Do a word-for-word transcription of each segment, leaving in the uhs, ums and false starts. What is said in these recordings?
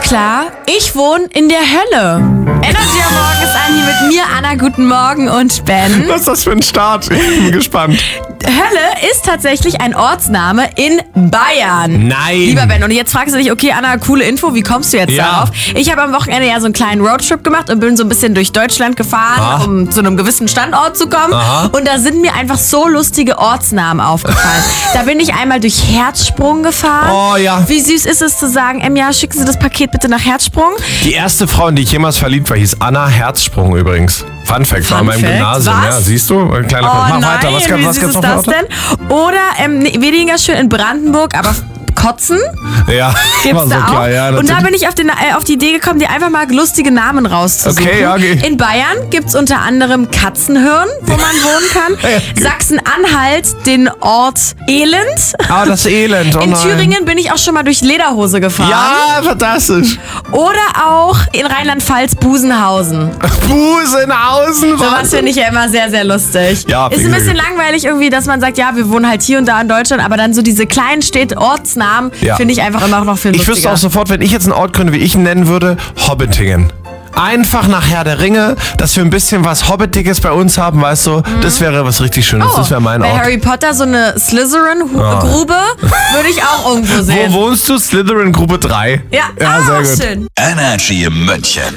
klar, ich wohne in der Hölle. Energy am Morgen ist Anni mit mir, Anna, guten Morgen und Ben. Was ist das für ein Start? Ich bin gespannt. Hölle ist tatsächlich ein Ortsname in Bayern. Nein. Lieber Ben, und jetzt fragst du dich, okay Anna, coole Info, wie kommst du jetzt Ja. darauf? Ich habe am Wochenende ja so einen kleinen Roadtrip gemacht und bin so ein bisschen durch Deutschland gefahren, Ah. um zu einem gewissen Standort zu kommen. Aha. Und da sind mir einfach so lustige Ortsnamen aufgefallen. Da bin ich einmal durch Herzsprung gefahren. Oh ja. Wie süß ist es zu sagen, ähm, ja, schicken Sie das Paket bitte nach Herzsprung. Die erste Frau, in die ich jemals verliebt war, hieß Anna Herzsprung übrigens. Fun Fact, war in meinem Fact? Gymnasium. Was? Ja, siehst du? Ein kleiner Oh Mach nein, weiter. Was, wie was süß gibt's ist noch für das Orte? denn? Oder ähm, nee, weniger schön in Brandenburg, aber Kotzen Ja, gibt's war so da auch. klar. Ja, und da natürlich. bin ich auf, den, äh, auf die Idee gekommen, dir einfach mal lustige Namen rauszusuchen. Okay, ja, okay. In Bayern gibt's unter anderem Katzenhirn, wo man wohnen kann. Ja, okay. Sachsen-Anhalt, den Ort Elend. Ah, das Elend. Oh In nein. Thüringen bin ich auch schon mal durch Lederhose gefahren. Ja, fantastisch. Oder auch in Rheinland-Pfalz Busenhausen. Busenhausen. Sowas Wahnsinn. finde ich ja immer sehr, sehr lustig. Ja, ist ein finde ich bisschen langweilig irgendwie, dass man sagt, ja, wir wohnen halt hier und da in Deutschland, aber dann so diese kleinen Städte, Ortsnamen, Ja. finde ich einfach immer noch viel Ich lustiger. wüsste auch sofort, wenn ich jetzt einen Ort gründe, wie ich ihn nennen würde, Hobbitingen. Einfach nach Herr der Ringe, dass wir ein bisschen was Hobbitiges bei uns haben, weißt du, das wäre was richtig Schönes, Oh, das wäre mein bei Ort. Harry Potter so eine Slytherin-Grube würde ich auch irgendwo Wo sehen. wohnst du? Slytherin Gruppe drei. Ja, ja ah, sehr gut. schön. Energy München.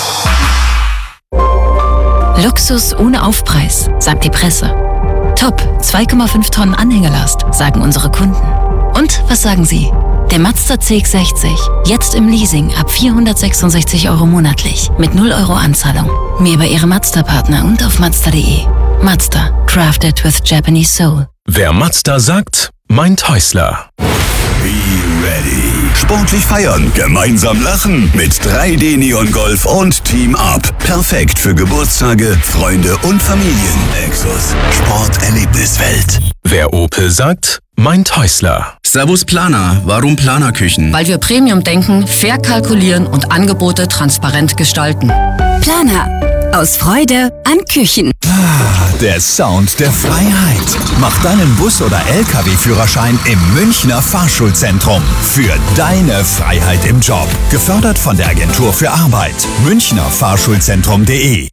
Luxus ohne Aufpreis, sagt die Presse. Top, zwei Komma fünf Tonnen Anhängelast, sagen unsere Kunden. Und was sagen Sie? Der Mazda C X sechzig, jetzt im Leasing ab vierhundertsechsundsechzig Euro monatlich, mit null Euro Anzahlung. Mehr bei Ihrem Mazda-Partner und auf Mazda punkt de. Mazda, crafted with Japanese soul. Wer Mazda sagt, meint Häusler. Be ready. Sportlich feiern, gemeinsam lachen mit drei D Neon Golf und Team Up. Perfekt für Geburtstage, Freunde und Familien. Exos Sporterlebniswelt. Wer Opel sagt, meint Häusler. Servus Planer, warum Planerküchen? Weil wir Premium denken, fair kalkulieren und Angebote transparent gestalten. Planer. Aus Freude an Küchen. Der Sound der Freiheit. Mach deinen Bus- oder L K W-Führerschein im Münchner Fahrschulzentrum. Für deine Freiheit im Job. Gefördert von der Agentur für Arbeit. Münchner Fahrschulzentrum punkt de.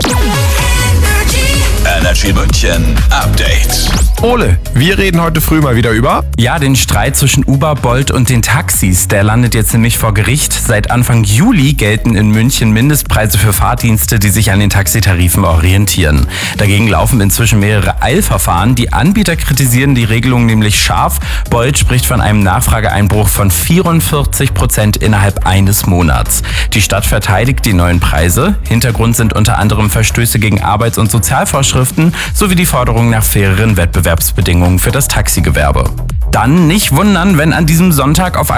Energy München Update. Ole, wir reden heute früh mal wieder über... Ja, den Streit zwischen Uber, Bolt und den Taxis, der landet jetzt nämlich vor Gericht. Seit Anfang Juli gelten in München Mindestpreise für Fahrdienste, die sich an den Taxitarifen orientieren. Dagegen laufen inzwischen mehrere Eilverfahren. Die Anbieter kritisieren die Regelung nämlich scharf. Bolt spricht von einem Nachfrageeinbruch von vierundvierzig Prozent innerhalb eines Monats. Die Stadt verteidigt die neuen Preise. Hintergrund sind unter anderem Verstöße gegen Arbeits- und Sozialvorschriften sowie die Forderung nach faireren Wettbewerbsbedingungen für das Taxigewerbe. Dann nicht wundern, wenn an diesem Sonntag auf